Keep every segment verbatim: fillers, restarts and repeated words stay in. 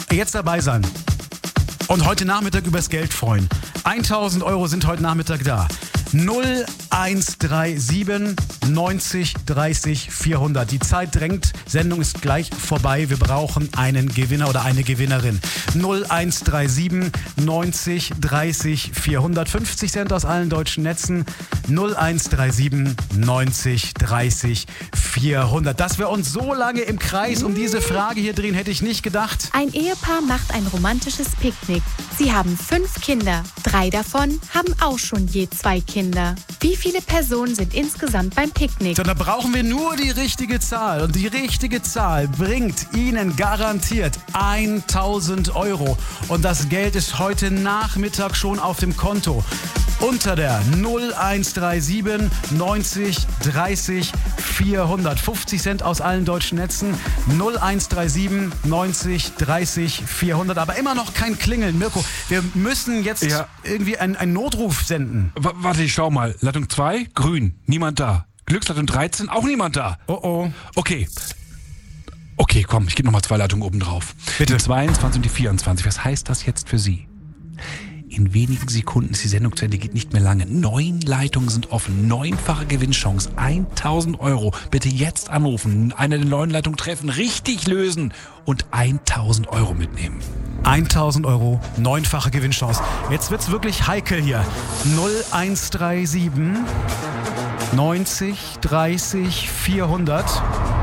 jetzt dabei sein und heute Nachmittag übers Geld freuen. tausend Euro sind heute Nachmittag da. null eins drei sieben neunzig dreißig vierhundert. Die Zeit drängt, Sendung ist gleich vorbei. Wir brauchen einen Gewinner oder eine Gewinnerin. null eins drei sieben neunzig dreißig vierhundert. fünfzig Cent aus allen deutschen Netzen. null eins drei sieben neunzig dreißig vierhundert. Dass wir uns so lange im Kreis um diese Frage hier drehen, hätte ich nicht gedacht. Ein Ehepaar macht ein romantisches Picknick. Sie haben fünf Kinder. Drei davon haben auch schon je zwei Kinder. Wie viele Personen sind insgesamt beim Picknick? So, da brauchen wir nur die richtige Zahl. Und die richtige Zahl bringt Ihnen garantiert tausend Euro. Und das Geld ist heute Nachmittag schon auf dem Konto. Unter der null eins drei sieben neunzig dreißig vierhundert. fünfzig Cent aus allen deutschen Netzen. null eins drei sieben neunzig dreißig vierhundert. Aber immer noch kein Klingeln. Mirko, wir müssen jetzt ja. irgendwie einen, einen Notruf senden. W- warte, ich schau mal. Leitung zwei, grün, niemand da. Glücksleitung dreizehn, auch niemand da. Oh oh. Okay. Okay, komm, ich gebe nochmal zwei Leitungen oben drauf. Bitte. Die zweiundzwanzig und die vierundzwanzig. Was heißt das jetzt für Sie? In wenigen Sekunden ist die Sendung zu Ende, geht nicht mehr lange. Neun Leitungen sind offen, neunfache Gewinnchance, tausend Euro. Bitte jetzt anrufen, eine der neuen Leitungen treffen, richtig lösen und tausend Euro mitnehmen. tausend Euro, neunfache Gewinnchance. Jetzt wird's wirklich heikel hier. null eins drei sieben neunzig dreißig vierhundert.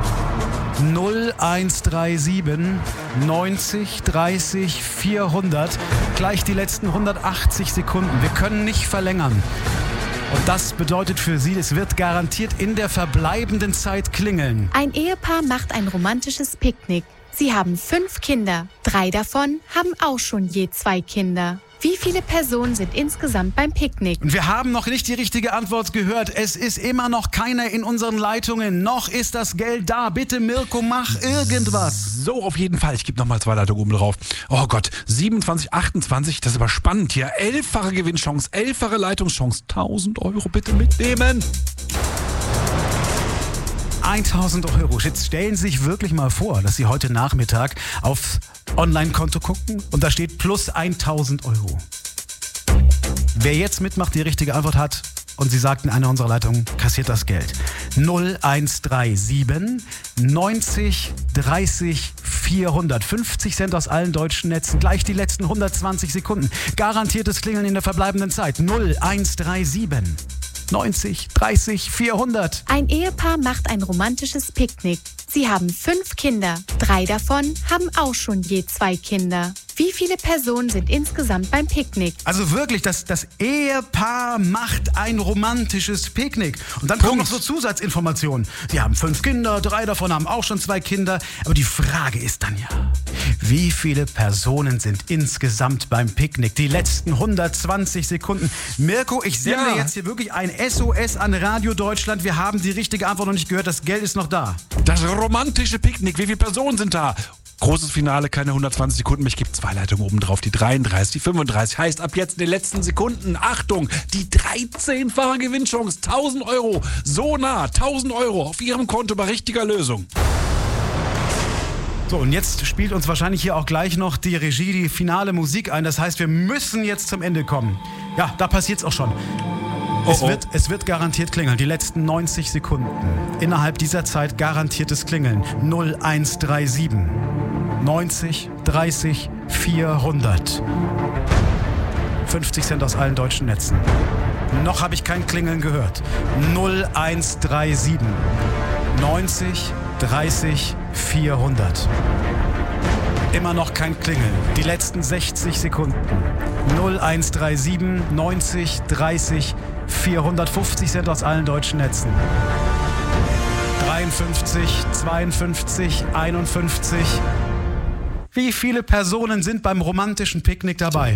null eins drei sieben neunzig dreißig vierhundert. Gleich die letzten hundertachtzig Sekunden. Wir können nicht verlängern. Und das bedeutet für Sie, es wird garantiert in der verbleibenden Zeit klingeln. Ein Ehepaar macht ein romantisches Picknick. Sie haben fünf Kinder. Drei davon haben auch schon je zwei Kinder. Wie viele Personen sind insgesamt beim Picknick? Und wir haben noch nicht die richtige Antwort gehört. Es ist immer noch keiner in unseren Leitungen. Noch ist das Geld da. Bitte, Mirko, mach irgendwas. So, auf jeden Fall. Ich gebe nochmal zwei Leitungen oben drauf. Oh Gott, siebenundzwanzig, achtundzwanzig, das ist aber spannend hier. Elffache Gewinnchance, elffache Leitungschance. tausend Euro bitte mitnehmen. tausend Euro. Jetzt stellen Sie sich wirklich mal vor, dass Sie heute Nachmittag aufs Online-Konto gucken und da steht plus tausend Euro. Wer jetzt mitmacht, die richtige Antwort hat und Sie sagten, einer unserer Leitungen kassiert das Geld. null eins drei sieben neunzig dreißig vierhundert. fünfzig Cent aus allen deutschen Netzen. Gleich die letzten hundertzwanzig Sekunden. Garantiertes Klingeln in der verbleibenden Zeit. null eins drei sieben neunzig dreißig vierhundert. Ein Ehepaar macht ein romantisches Picknick. Sie haben fünf Kinder. Drei davon haben auch schon je zwei Kinder. Wie viele Personen sind insgesamt beim Picknick? Also wirklich, das, das Ehepaar macht ein romantisches Picknick. Und dann kommen noch so Zusatzinformationen. Sie haben fünf Kinder, drei davon haben auch schon zwei Kinder. Aber die Frage ist dann ja, wie viele Personen sind insgesamt beim Picknick? Die letzten hundertzwanzig Sekunden. Mirko, ich sende Ja. jetzt hier wirklich ein S O S an Radio Deutschland. Wir haben die richtige Antwort noch nicht gehört. Das Geld ist noch da. Das romantische Picknick, wie viele Personen sind da? Großes Finale, keine hundertzwanzig Sekunden. Ich gebe zwei Leitungen oben drauf. Die dreiunddreißig, die fünfunddreißig. Heißt ab jetzt in den letzten Sekunden, Achtung, die dreizehnfache Gewinnchance. tausend Euro. So nah. tausend Euro auf Ihrem Konto bei richtiger Lösung. So, und jetzt spielt uns wahrscheinlich hier auch gleich noch die Regie die finale Musik ein. Das heißt, wir müssen jetzt zum Ende kommen. Ja, da passiert's auch schon. Es, Oh, oh. wird, es wird garantiert klingeln. Die letzten neunzig Sekunden. Innerhalb dieser Zeit garantiertes Klingeln. null eins drei sieben neunzig dreißig vierhundert. fünfzig Cent aus allen deutschen Netzen. Noch habe ich kein Klingeln gehört. null eins drei sieben neunzig dreißig vierhundert. Immer noch kein Klingeln. Die letzten sechzig Sekunden. null eins drei sieben neunzig dreißig vierhundert. fünfzig Cent aus allen deutschen Netzen. dreiundfünfzig, zweiundfünfzig, einundfünfzig. Wie viele Personen sind beim romantischen Picknick dabei?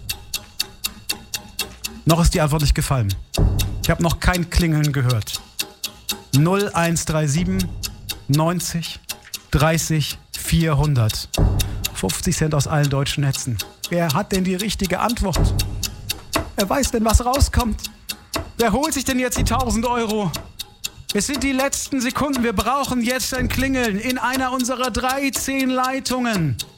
Noch ist die Antwort nicht gefallen. Ich habe noch kein Klingeln gehört. null eins drei sieben neunzig dreißig vierhundert. fünfzig Cent aus allen deutschen Netzen. Wer hat denn die richtige Antwort? Wer weiß denn, was rauskommt? Wer holt sich denn jetzt die tausend Euro? Es sind die letzten Sekunden. Wir brauchen jetzt ein Klingeln in einer unserer dreizehn Leitungen.